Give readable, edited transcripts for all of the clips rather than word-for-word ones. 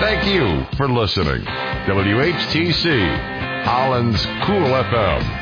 Thank you for listening. WHTC, Holland's Cool FM.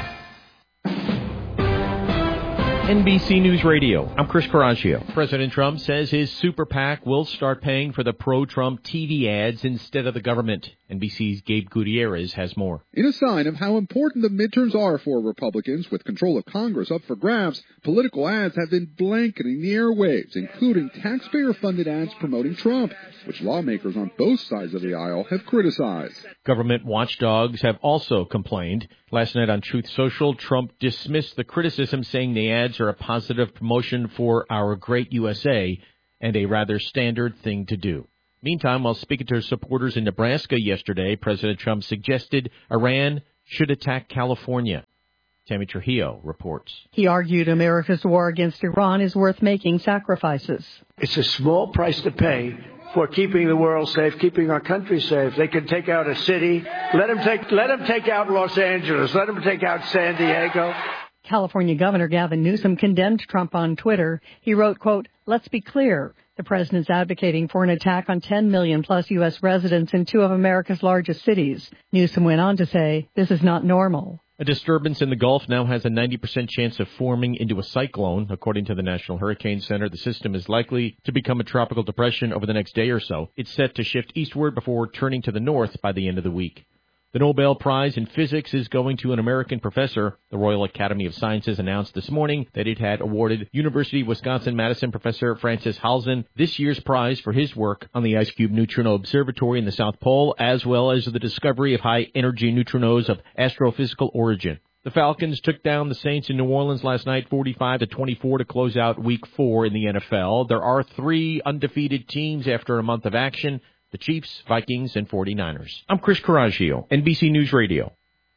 NBC News Radio. I'm Chris Coraggio. President Trump says his super PAC will start paying for the pro-Trump TV ads instead of the government. NBC's Gabe Gutierrez has more. In a sign of how important the midterms are for Republicans, with control of Congress up for grabs, political ads have been blanketing the airwaves, including taxpayer-funded ads promoting Trump, which lawmakers on both sides of the aisle have criticized. Government watchdogs have also complained. Last night on Truth Social, Trump dismissed the criticism, saying the ads are a positive promotion for our great USA and a rather standard thing to do. Meantime, while speaking to supporters in Nebraska yesterday, President Trump suggested Iran should attack California. Tammy Trujillo reports. He argued America's war against Iran is worth making sacrifices. It's a small price to pay for keeping the world safe, keeping our country safe. They can take out a city. Let them take out Los Angeles. Let them take out San Diego. California Governor Gavin Newsom condemned Trump on Twitter. He wrote, quote, "Let's be clear. The president's advocating for an attack on 10 million plus U.S. residents in two of America's largest cities." Newsom went on to say, "This is not normal." A disturbance in the Gulf now has a 90% chance of forming into a cyclone. According to the National Hurricane Center, the system is likely to become a tropical depression over the next day or so. It's set to shift eastward before turning to the north by the end of the week. The Nobel Prize in Physics is going to an American professor. The Royal Academy of Sciences announced this morning that it had awarded University of Wisconsin-Madison professor Francis Halzen this year's prize for his work on the Ice Cube Neutrino Observatory in the South Pole, as well as the discovery of high-energy neutrinos of astrophysical origin. The Falcons took down the Saints in New Orleans last night, 45-24, to close out Week 4 in the NFL. There are 3 undefeated teams after a month of action: the Chiefs, Vikings, and 49ers. I'm Chris Coraggio, NBC News Radio.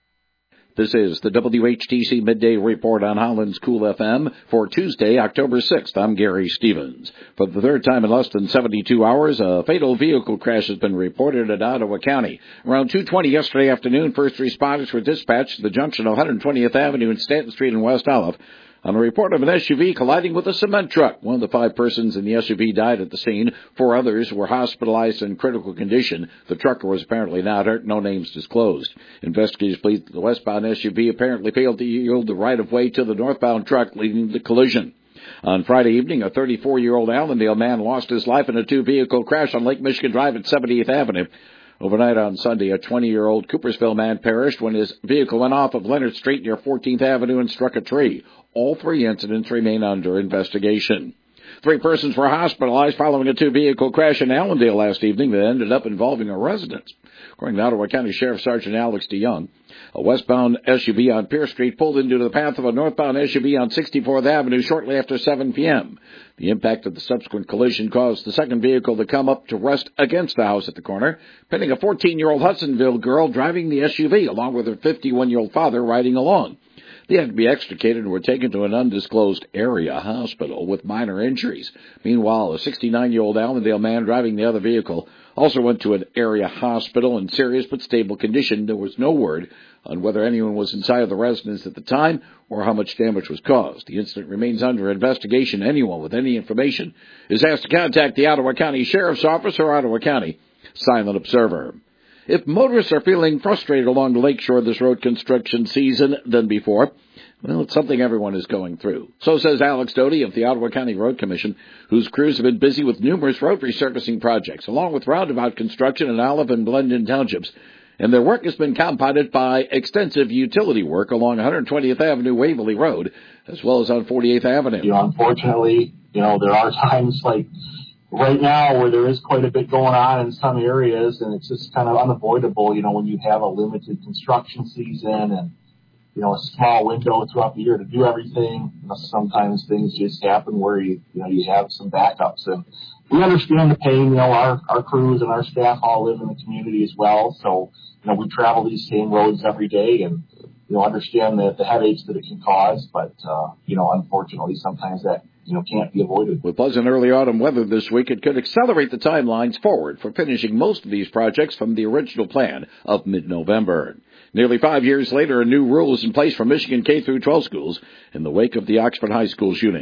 This is the WHTC Midday Report on Holland's Cool FM for Tuesday, October 6th. I'm Gary Stevens. For the third time in less than 72 hours, a fatal vehicle crash has been reported in Ottawa County. Around 2:20 yesterday afternoon, first responders were dispatched to the junction of 120th Avenue and Stanton Street in West Olive on a report of an SUV colliding with a cement truck. One of the 5 persons in the SUV died at the scene. 4 others were hospitalized in critical condition. The trucker was apparently not hurt. No names disclosed. Investigators believe that the westbound SUV apparently failed to yield the right-of-way to the northbound truck, leading to the collision. On Friday evening, a 34-year-old Allendale man lost his life in a 2-vehicle crash on Lake Michigan Drive at 70th Avenue. Overnight on Sunday, a 20-year-old Coopersville man perished when his vehicle went off of Leonard Street near 14th Avenue and struck a tree. All 3 incidents remain under investigation. 3 persons were hospitalized following a 2-vehicle crash in Allendale last evening that ended up involving a residence. According to Ottawa County Sheriff Sergeant Alex DeYoung, a westbound SUV on Pierce Street pulled into the path of a northbound SUV on 64th Avenue shortly after 7 p.m. The impact of the subsequent collision caused the second vehicle to come up to rest against the house at the corner, pinning a 14-year-old Hudsonville girl driving the SUV, along with her 51-year-old father riding along. They had to be extricated and were taken to an undisclosed area hospital with minor injuries. Meanwhile, a 69-year-old Allendale man driving the other vehicle also went to an area hospital in serious but stable condition. There was no word on whether anyone was inside of the residence at the time or how much damage was caused. The incident remains under investigation. Anyone with any information is asked to contact the Ottawa County Sheriff's Office or Ottawa County Silent Observer. If motorists are feeling frustrated along the lakeshore this road construction season than before, well, it's something everyone is going through. So says Alex Doty of the Ottawa County Road Commission, whose crews have been busy with numerous road resurfacing projects, along with roundabout construction in Olive and Blendon townships. And their work has been compounded by extensive utility work along 120th Avenue, Waverly Road, as well as on 48th Avenue. Unfortunately, there are times like right now where there is quite a bit going on in some areas, and it's just kind of unavoidable, when you have a limited construction season and, a small window throughout the year to do everything. Sometimes things just happen where you have some backups. And we understand the pain. Our crews and our staff all live in the community as well. So, we travel these same roads every day and, understand the headaches that it can cause. But, unfortunately, sometimes that can't be avoided. With pleasant early autumn weather this week, it could accelerate the timelines forward for finishing most of these projects from the original plan of mid-November. Nearly 5 years later, a new rule is in place for Michigan K-12 schools in the wake of the Oxford High School shooting.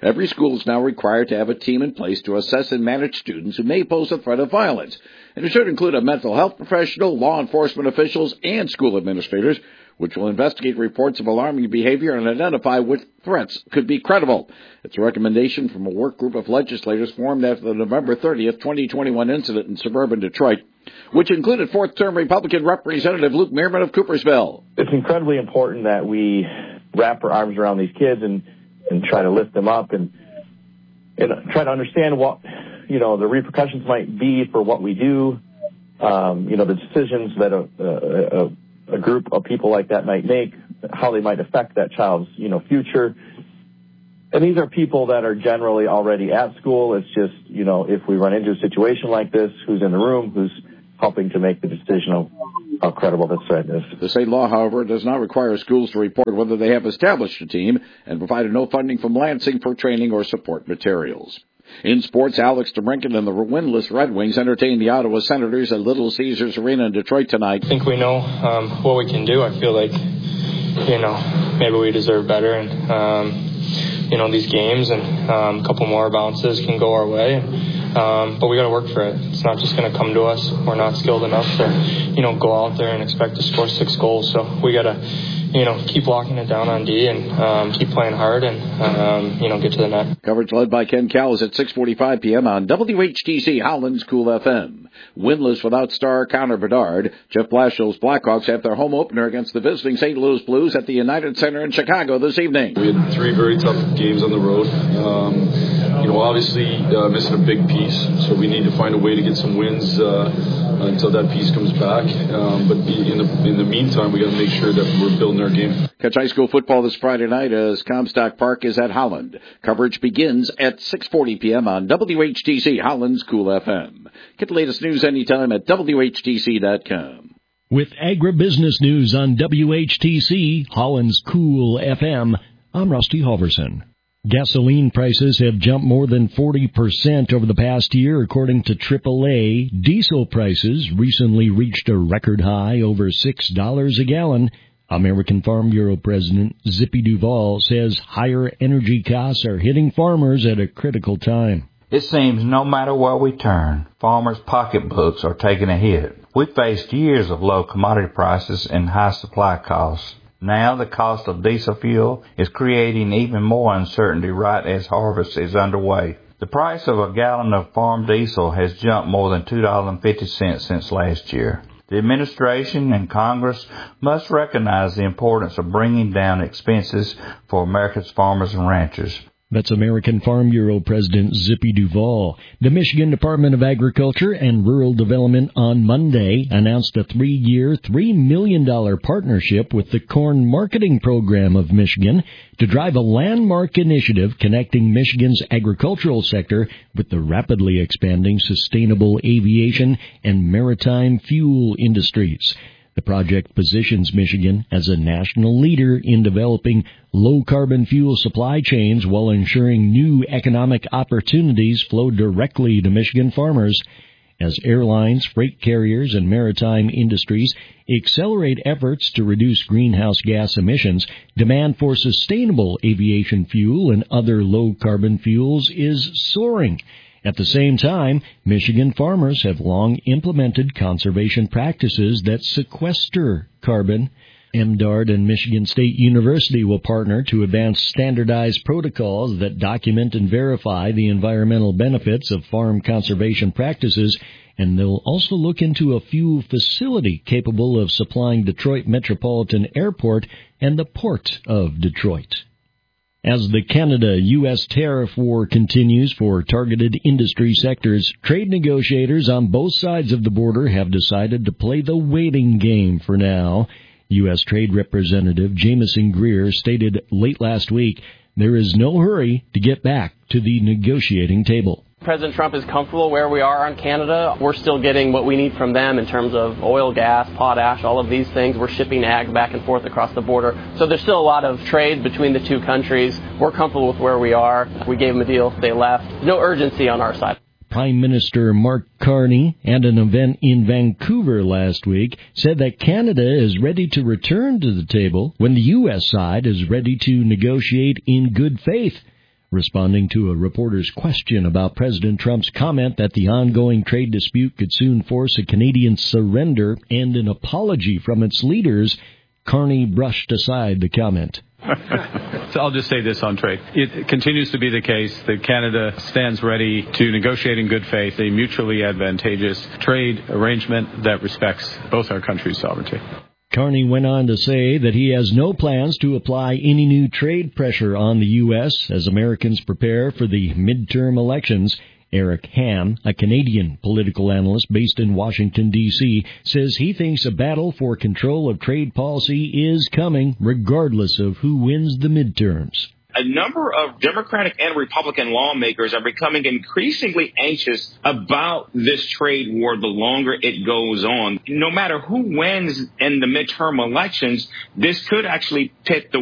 Every school is now required to have a team in place to assess and manage students who may pose a threat of violence. And it should include a mental health professional, law enforcement officials, and school administrators, which will investigate reports of alarming behavior and identify which threats could be credible. It's a recommendation from a work group of legislators formed after the November 30th, 2021 incident in suburban Detroit, which included fourth-term Republican Representative Luke Meerman of Coopersville. It's incredibly important that we wrap our arms around these kids and try to lift them up and try to understand what, the repercussions might be for what we do, the decisions that a group of people like that might make, how they might affect that child's, future. And these are people that are generally already at school. It's just, if we run into a situation like this, who's in the room, who's helping to make the decision of how credible this threat is. The state law, however, does not require schools to report whether they have established a team and provided no funding from Lansing for training or support materials. In sports, Alex DeBrincat and the winless Red Wings entertain the Ottawa Senators at Little Caesars Arena in Detroit tonight. I think we know what we can do. I feel like, maybe we deserve better and, these games and a couple more bounces can go our way. But we got to work for it. It's not just going to come to us. We're not skilled enough to, go out there and expect to score 6 goals. So we got to, keep locking it down on D and keep playing hard and, get to the net. Coverage led by Ken Cowles at 6:45 p.m. on WHTC Holland's Cool FM. Winless without star Connor Bedard, Jeff Blashill's Blackhawks have their home opener against the visiting St. Louis Blues at the United Center in Chicago this evening. We had 3 very tough games on the road. Obviously missing a big piece, so we need to find a way to get some wins until that piece comes back. But in the meantime, we got to make sure that we're building our game. Catch high school football this Friday night as Comstock Park is at Holland. Coverage begins at 6:40 p.m. on WHTC Holland's Cool FM. Get the latest news anytime at WHTC.com. With agribusiness news on WHTC Holland's Cool FM, I'm Rusty Halverson. Gasoline prices have jumped more than 40% over the past year, according to AAA. Diesel prices recently reached a record high, over $6 a gallon. American Farm Bureau President Zippy Duvall says higher energy costs are hitting farmers at a critical time. It seems no matter where we turn, farmers' pocketbooks are taking a hit. We faced years of low commodity prices and high supply costs. Now the cost of diesel fuel is creating even more uncertainty right as harvest is underway. The price of a gallon of farm diesel has jumped more than $2.50 since last year. The administration and Congress must recognize the importance of bringing down expenses for America's farmers and ranchers. That's American Farm Bureau President Zippy Duvall. The Michigan Department of Agriculture and Rural Development on Monday announced a 3-year, $3 million partnership with the Corn Marketing Program of Michigan to drive a landmark initiative connecting Michigan's agricultural sector with the rapidly expanding sustainable aviation and maritime fuel industries. The project positions Michigan as a national leader in developing low-carbon fuel supply chains while ensuring new economic opportunities flow directly to Michigan farmers. As airlines, freight carriers, and maritime industries accelerate efforts to reduce greenhouse gas emissions, demand for sustainable aviation fuel and other low-carbon fuels is soaring. At the same time, Michigan farmers have long implemented conservation practices that sequester carbon. MDARD and Michigan State University will partner to advance standardized protocols that document and verify the environmental benefits of farm conservation practices, and they'll also look into a fuel facility capable of supplying Detroit Metropolitan Airport and the Port of Detroit. As the Canada-U.S. tariff war continues for targeted industry sectors, trade negotiators on both sides of the border have decided to play the waiting game for now. U.S. Trade Representative Jamieson Greer stated late last week there is no hurry to get back to the negotiating table. President Trump is comfortable where we are on Canada. We're still getting what we need from them in terms of oil, gas, potash, all of these things. We're shipping ag back and forth across the border. So there's still a lot of trade between the two countries. We're comfortable with where we are. We gave them a deal. They left. No urgency on our side. Prime Minister Mark Carney, at an event in Vancouver last week, said that Canada is ready to return to the table when the U.S. side is ready to negotiate in good faith. Responding to a reporter's question about President Trump's comment that the ongoing trade dispute could soon force a Canadian surrender and an apology from its leaders, Carney brushed aside the comment. So I'll just say this on trade. It continues to be the case that Canada stands ready to negotiate in good faith a mutually advantageous trade arrangement that respects both our countries' sovereignty. Carney went on to say that he has no plans to apply any new trade pressure on the U.S. as Americans prepare for the midterm elections. Eric Ham, a Canadian political analyst based in Washington, D.C., says he thinks a battle for control of trade policy is coming regardless of who wins the midterms. A number of Democratic and Republican lawmakers are becoming increasingly anxious about this trade war the longer it goes on. No matter who wins in the midterm elections, this could actually pit the